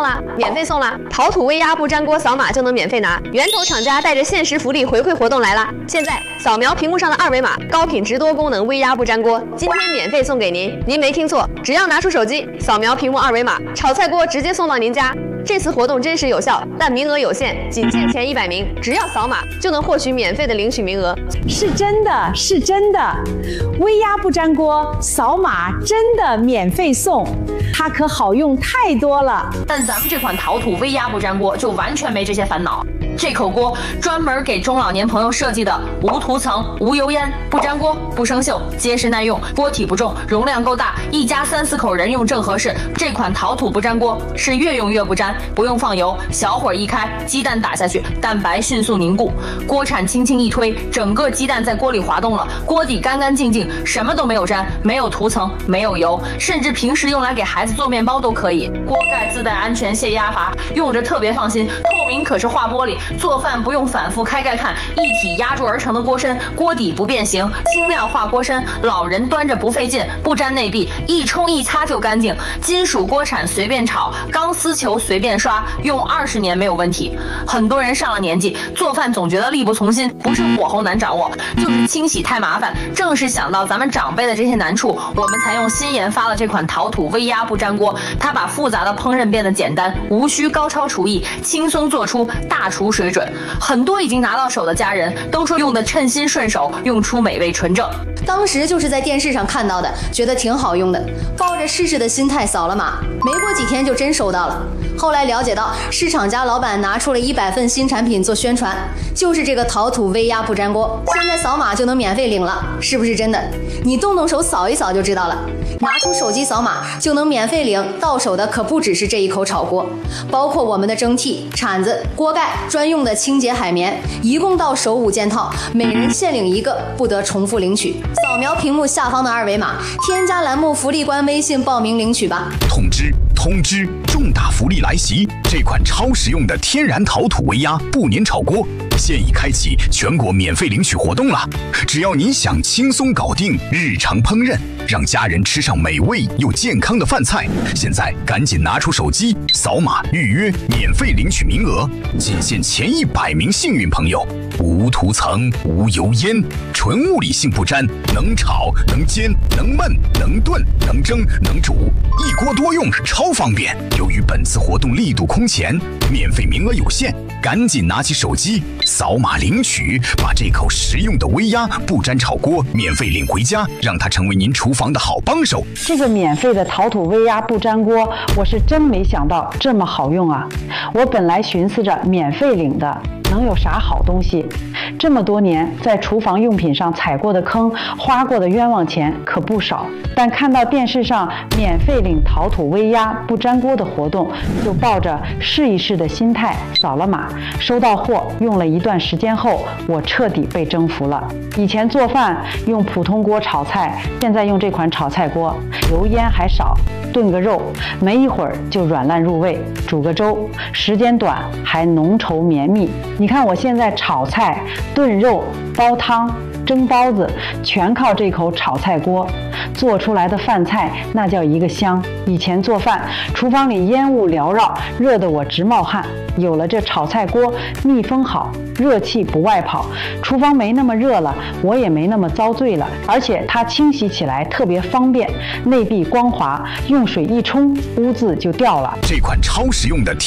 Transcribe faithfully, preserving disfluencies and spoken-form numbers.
啦，免费送啦！陶土微压不粘锅，扫码就能免费拿。源头厂家带着限时福利回馈活动来啦！现在扫描屏幕上的二维码，高品质多功能微压不粘锅，今天免费送给您。您没听错，只要拿出手机扫描屏幕二维码，炒菜锅直接送到您家。这次活动真实有效，但名额有限，仅限前一百名，只要扫码就能获取免费的领取名额。 是真的，是真的，微压不粘锅，扫码真的免费送，它可好用太多了。 但咱们这款陶土微压不粘锅就完全没这些烦恼。这口锅专门给中老年朋友设计的，无涂层、无油烟、不粘锅、不生锈，结实耐用，锅体不重，容量够大，一家三四口人用正合适。这款陶土不粘锅是越用越不粘，不用放油，小火一开，鸡蛋打下去，蛋白迅速凝固，锅铲轻轻一推，整个鸡蛋在锅里滑动了，锅底干干净净，什么都没有粘，没有涂层，没有油，甚至平时用来给孩子做面包都可以。锅盖自带安全泄压阀，用着特别放心，透明可视化玻璃。做饭不用反复开盖看，一体压铸而成的锅身，锅底不变形，轻量化锅身，老人端着不费劲，不粘内壁，一冲一擦就干净。金属锅铲随便炒，钢丝球随便刷，用二十年没有问题。很多人上了年纪，做饭总觉得力不从心，不是火候难掌握，就是清洗太麻烦。正是想到咱们长辈的这些难处，我们才用新研发了这款陶土微压不粘锅。它把复杂的烹饪变得简单，无需高超厨艺，轻松做出大厨水准。很多已经拿到手的家人都说用的称心顺手，用出美味纯正。 当时就是在电视上看到的，觉得挺好用的，抱着试试的心态扫了码，没过几天就真收到了。后来了解到，市场家老板拿出了一百份新产品做宣传，就是这个陶土微压不粘锅，现在扫码就能免费领了，是不是真的？你动动手扫一扫就知道了。拿出手机扫码就能免费领，到手的可不只是这一口炒锅，包括我们的蒸屉、铲子、锅盖、专用的清洁海绵，一共到手五件套，每人限领一个，不得重复领取。扫描屏幕下方的二维码，添加栏目福利官微信报名领取吧。 通知通知，重大福利来袭！这款超实用的天然陶土微压不粘炒锅现已开启全国免费领取活动了。只要您想轻松搞定日常烹饪，让家人吃上美味又健康的饭菜，现在赶紧拿出手机扫码预约，免费领取名额，仅限前一百名幸运朋友。无涂层、无油烟，纯物理性不粘，能炒、能煎、能焖、能炖、能蒸、能煮，一锅多用，超方便。由于本次活动力度空前，免费名额有限，赶紧拿起手机扫码领取，把这口实用的微压不粘炒锅免费领回家，让它成为您厨房的好帮手。 这个免费的陶土微压不粘锅，我是真没想到这么好用啊！我本来寻思着免费领的能有啥好东西？这么多年在厨房用品上踩过的坑，花过的冤枉钱可不少。但看到电视上免费领陶土微压不粘锅的活动，就抱着试一试的心态扫了码，收到货用了一段时间后，我彻底被征服了。以前做饭用普通锅炒菜，现在用这款炒菜锅，油烟还少，炖个肉没一会儿就软烂入味，煮个粥时间短还浓稠绵密。你看我现在炒菜、炖肉、煲汤、蒸包子，全靠这口炒菜锅做出来的饭菜，那叫一个香。以前做饭厨房里烟雾缭绕，热得我直冒汗，有了这炒菜锅，密封好，热气不外跑，厨房没那么热了，我也没那么遭罪了。而且它清洗起来特别方便，内壁光滑，用水一冲污渍就掉了。 这款超实用的